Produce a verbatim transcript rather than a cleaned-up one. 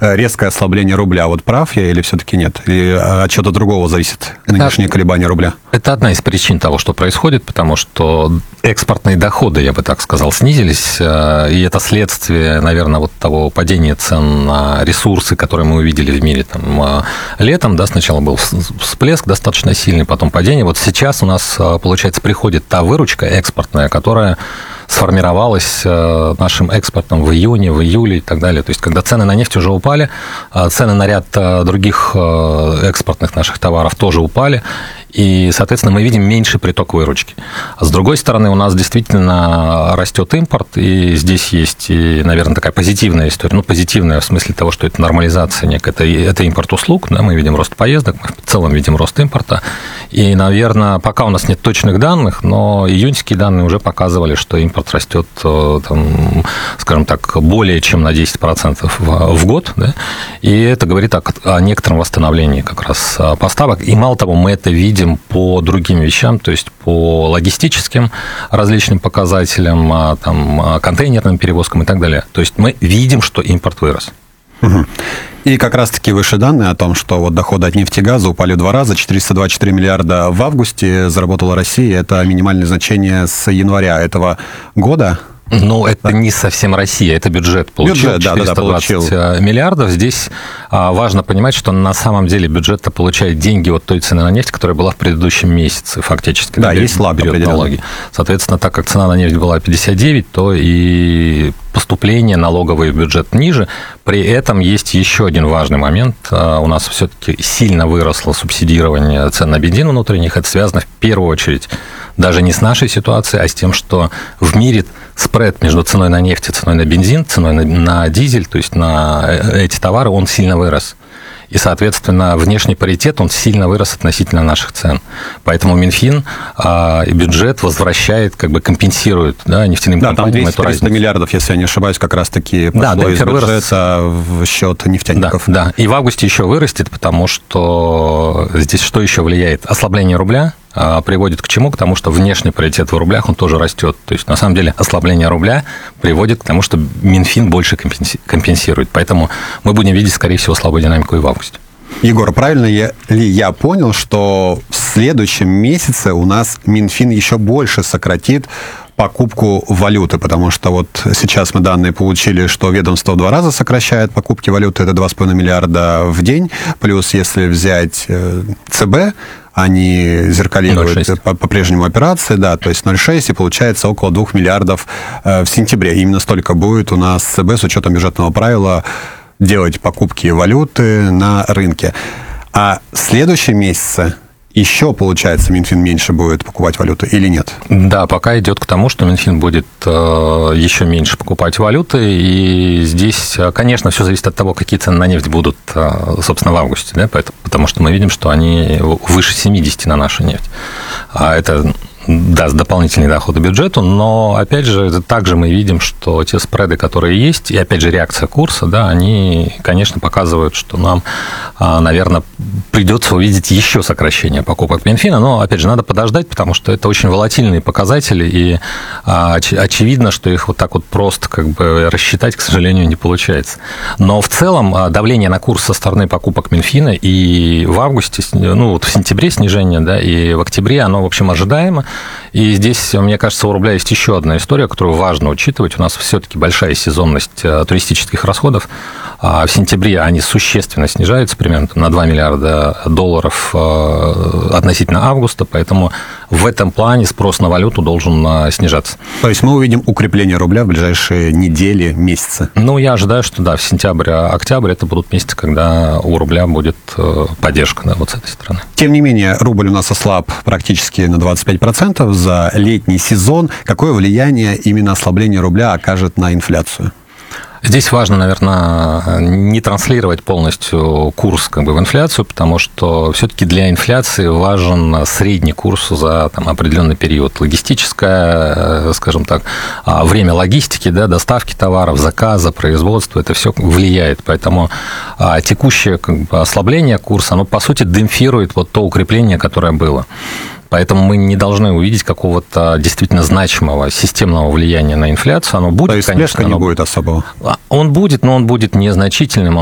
резкое ослабление рубля. Вот прав я или все-таки нет? Или от чего-то другого зависит нынешнее колебание рубля? Это одна из причин того, что происходит, потому что экспортные доходы, я бы так сказал, снизились, и это следствие, наверное, вот того падения цен на ресурсы, которые мы увидели в мире там, летом. Да, сначала был всплеск достаточно сильный, потом падение. Вот сейчас у нас, получается, приходит та выручка экспортная, которая сформировалась нашим экспортом в июне, в июле и так далее. То есть, когда цены на нефть уже упали, цены на ряд других экспортных наших товаров тоже упали, и, соответственно, мы видим меньший приток выручки. А с другой стороны, у нас действительно растет импорт, и здесь есть, и, наверное, такая позитивная история. Ну, позитивная в смысле того, что это нормализация некая, это, это импорт услуг, да, мы видим рост поездок, мы в целом видим рост импорта. И, наверное, пока у нас нет точных данных, но июньские данные уже показывали, что импорт растет, там, скажем так, более чем на десять процентов в год, да, и это говорит о, о некотором восстановлении как раз поставок. И мало того, мы это видим по другим вещам, то есть по логистическим различным показателям, там, контейнерным перевозкам и так далее. То есть мы видим, что импорт вырос. Угу. И как раз-таки выше данные о том, что вот доходы от нефти и газа упали в два раза, четыреста двадцать четыре миллиарда в августе заработала Россия, это минимальное значение с января этого года. Ну, это так. Не совсем Россия, это бюджет получил, бюджет, четыреста двадцать да, да, получил. Миллиардов. Здесь важно понимать, что на самом деле бюджет-то получает деньги от той цены на нефть, которая была в предыдущем месяце фактически. Да, есть лаг определенный. Соответственно, так как цена на нефть была пятьдесят девять, то и поступления налоговые в бюджет ниже. При этом есть еще один важный момент. У нас все-таки сильно выросло субсидирование цен на бензин внутренних. Это связано в первую очередь даже не с нашей ситуацией, а с тем, что в мире спред между ценой на нефть и ценой на бензин, ценой на, на дизель, то есть на эти товары, он сильно вырос. И, соответственно, внешний паритет, он сильно вырос относительно наших цен. Поэтому Минфин а, и бюджет возвращает, как бы компенсирует, да, нефтяным да, компаниям эту разницу. двести миллиардов, если я не ошибаюсь, как раз-таки пошло да, да, из бюджета в счет нефтяников. Да, да, и в августе еще вырастет, потому что здесь что еще влияет? Ослабление рубля приводит к чему? К тому, что внешний паритет в рублях, он тоже растет. То есть, на самом деле, ослабление рубля приводит к тому, что Минфин больше компенсирует. Поэтому мы будем видеть, скорее всего, слабую динамику и в августе. Егор, правильно ли я понял, что в следующем месяце у нас Минфин еще больше сократит покупку валюты, потому что вот сейчас мы данные получили, что ведомство в два раза сокращает покупки валюты, это два с половиной миллиарда в день, плюс если взять ЦБ, они зеркалируют по-прежнему операции, да, то есть ноль целых шесть, и получается около двух миллиардов в сентябре. Именно столько будет у нас ЦБ с учетом бюджетного правила делать покупки валюты на рынке. А в следующем месяце еще, получается, Минфин меньше будет покупать валюты или нет? Да, пока идет к тому, что Минфин будет еще меньше покупать валюты. И здесь, конечно, все зависит от того, какие цены на нефть будут, собственно, в августе. Да? Потому что мы видим, что они выше семидесяти на нашу нефть. А это даст дополнительные доходы бюджету, но, опять же, также мы видим, что те спреды, которые есть, и, опять же, реакция курса, да, они, конечно, показывают, что нам, наверное, придется увидеть еще сокращение покупок Минфина, но, опять же, надо подождать, потому что это очень волатильные показатели, и очевидно, что их вот так вот просто как бы рассчитать, к сожалению, не получается. Но в целом давление на курс со стороны покупок Минфина и в августе, ну, вот в сентябре снижение, да, и в октябре, оно, в общем, ожидаемо. И здесь, мне кажется, у рубля есть еще одна история, которую важно учитывать. У нас все-таки большая сезонность туристических расходов. В сентябре они существенно снижаются, примерно на два миллиарда долларов относительно августа, поэтому в этом плане спрос на валюту должен снижаться. То есть мы увидим укрепление рубля в ближайшие недели, месяцы? Ну, я ожидаю, что да, в сентябрь-октябрь это будут месяцы, когда у рубля будет поддержка, да, вот с этой стороны. Тем не менее, рубль у нас ослаб практически на двадцать пять процентов за летний сезон. Какое влияние именно ослабление рубля окажет на инфляцию? Здесь важно, наверное, не транслировать полностью курс как бы в инфляцию, потому что все-таки для инфляции важен средний курс за там, определенный период. Логистическое, скажем так, время логистики, да, доставки товаров, заказа, производства, это все влияет. Поэтому текущее как бы, ослабление курса, оно, по сути, демпфирует вот то укрепление, которое было. Поэтому мы не должны увидеть какого-то действительно значимого системного влияния на инфляцию. Оно будет, то есть конечно, всплеска не будет особого? Он будет, но он будет незначительным.